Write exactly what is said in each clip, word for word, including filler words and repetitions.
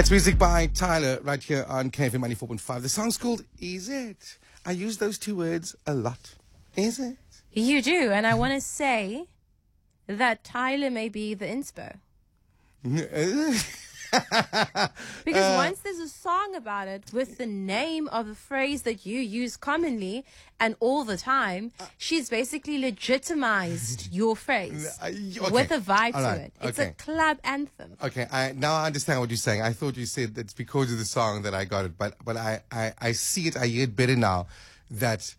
It's music by Tyler right here on K F M ninety-four point five. The song's called Is It? I use those two words a lot. Is it? You do, and I want to say that Tyler may be the inspo. Because uh, once there's a song about it with the name of the phrase that you use commonly and all the time, she's basically legitimized your phrase uh, okay. with a vibe right. to it. It's okay. a club anthem. Okay, I, now I understand what you're saying. I thought you said it's because of the song that I got it, but but I, I, I see it, I hear it better now that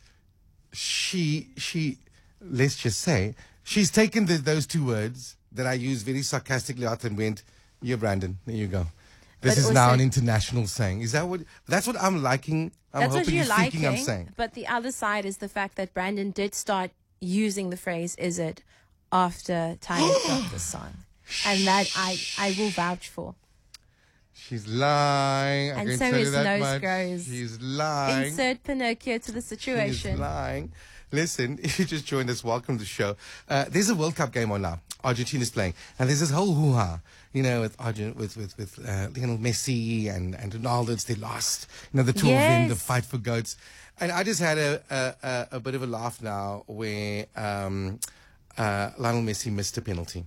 she, she let's just say, she's taken the, those two words that I use very sarcastically out and went, "You're Brandon. There you go. This but is now an international saying." Is that what? That's what I'm liking. I'm that's hoping what you're, you're liking, thinking I'm saying. But the other side is the fact that Brandon did start using the phrase "is it" after Tyler dropped the song, and that I I will vouch for. She's lying. And I so can tell his you that nose much. grows. She's lying. Insert Pinocchio to the situation. She's lying. Listen, if you just joined us, welcome to the show. Uh, there's a World Cup game on now. Argentina's playing, and there's this whole hoo-ha, you know, with Argent, with with with uh, Lionel Messi and and Ronaldo. It's their last, you know, the two yes. of them, the fight for goats. And I just had a a, a, a bit of a laugh now where um, uh, Lionel Messi missed a penalty,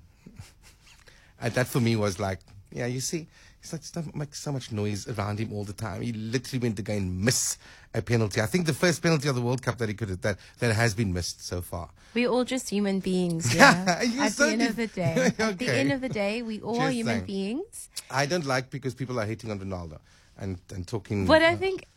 and that for me was like, yeah, you see. He's like, don't make so much noise around him all the time. He literally went to go and miss a penalty. I think the first penalty of the World Cup that he could have, that, that has been missed so far. We're all just human beings, yeah. At so the end def- of the day. okay. At the end of the day, we all are human saying. beings. I don't like because people are hating on Ronaldo and, and talking. But I think,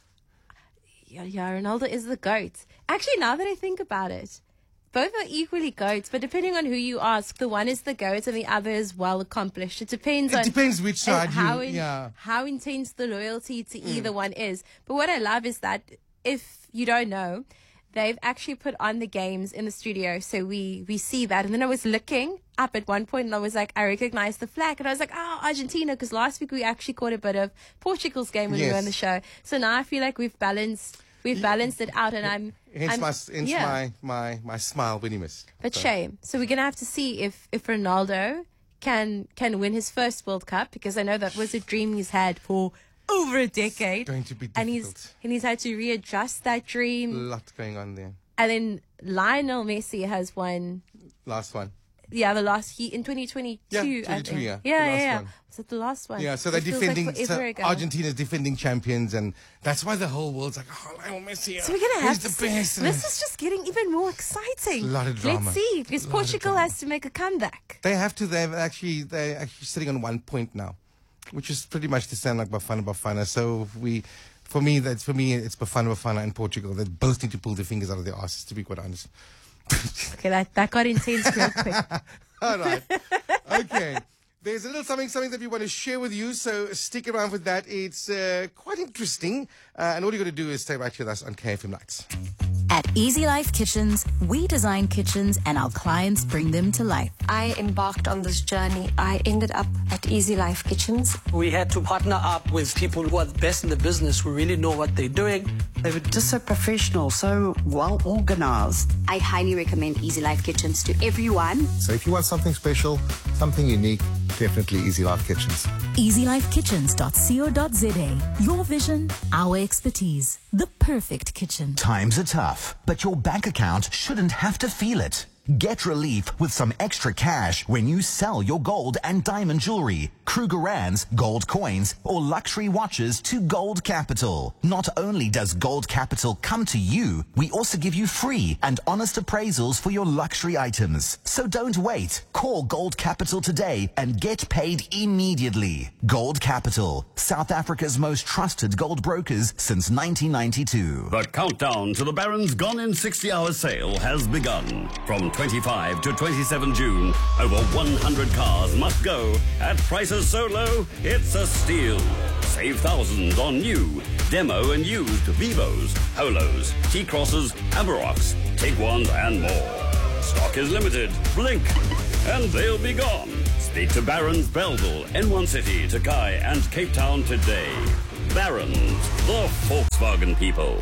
yeah, yeah, Ronaldo is the GOAT. Actually, now that I think about it, both are equally goats, but depending on who you ask, the one is the goat and the other is well accomplished. It depends it on depends which side how you, in, yeah. how intense the loyalty to mm. either one is. But what I love is that if you don't know, they've actually put on the games in the studio, so we we see that. And then I was looking up at one point and I was like, I recognized the flag, and I was like, oh, Argentina, because last week we actually caught a bit of Portugal's game when yes. we were on the show. So now I feel like we've balanced. We've balanced it out, and I'm. Hence, I'm, my, hence yeah. my, my, my smile when he missed. But so. shame. So we're gonna have to see if, if Ronaldo can can win his first World Cup, because I know that was a dream he's had for over a decade. It's going to be difficult. And he's and he's had to readjust that dream. A lot going on there. And then Lionel Messi has won. Last one. Yeah, the last he in twenty twenty-two. Yeah, twenty-two, I think. yeah. Yeah, the yeah, yeah. One. Was it the last one? Yeah, so they're it defending. Like so Argentina's defending champions, and that's why the whole world's like, oh, Lionel Messi. So we're gonna have he's to the see, best. This is just getting even more exciting. A lot of drama. Let's see, because Portugal has to make a comeback. They have to. They're actually they're actually sitting on one point now, which is pretty much the same like Bafana Bafana. So we. For me, that's for me. It's Bafana Bafana and Portugal. They both need to pull their fingers out of their asses, to be quite honest. Okay, that, that got intense real quick. All right. Okay. There's a little something, something that we want to share with you, so stick around with that. It's uh, quite interesting, uh, and all you got to do is stay right here with us on K F M Nights. At Easy Life Kitchens, we design kitchens and our clients bring them to life. I embarked on this journey. I ended up at Easy Life Kitchens. We had to partner up with people who are the best in the business, who really know what they're doing. They were just so professional, so well organized. I highly recommend Easy Life Kitchens to everyone. So if you want something special, something unique, definitely Easy Life Kitchens. easy life kitchens dot co dot za. Your vision, our expertise. The perfect kitchen. Times are tough, but your bank account shouldn't have to feel it. Get relief with some extra cash when you sell your gold and diamond jewelry, Krugerrands, gold coins, or luxury watches to Gold Capital. Not only does Gold Capital come to you, we also give you free and honest appraisals for your luxury items. So don't wait. Call Gold Capital today and get paid immediately. Gold Capital, South Africa's most trusted gold brokers since nineteen ninety-two. The countdown to the Barron's Gone in sixty hour sale has begun. From twenty-fifth to twenty-seventh June, over one hundred cars must go at prices so low, it's a steal. Save thousands on new, demo and used Vivos, Polos, T-Crosses, Amaroks, Tiguans and more. Stock is limited. Blink and they'll be gone. Speak to Barron's Belleville, N one City, Takai and Cape Town today. Barron's, the Volkswagen people.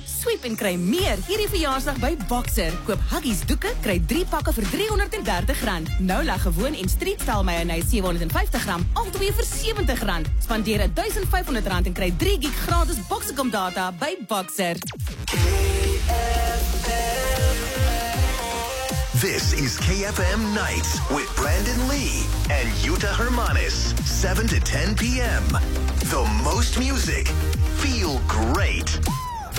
Sweep en kry meer hierdie verjaarsdag by Boxer. Koop Huggies doeke, kry drie pakke vir driehonderd en dertig rand. Nou lag gewoon en street style mayonnaise sewe honderd vyftig gram, al twee vir sewentig rand. Spandeer duisend vyfhonderd rand en kry drie gig gratis Boxicom data by Boxer. This is K F M Nights with Brandon Lee and Yuta Hermanis, seven to ten p.m. The most music, feel great.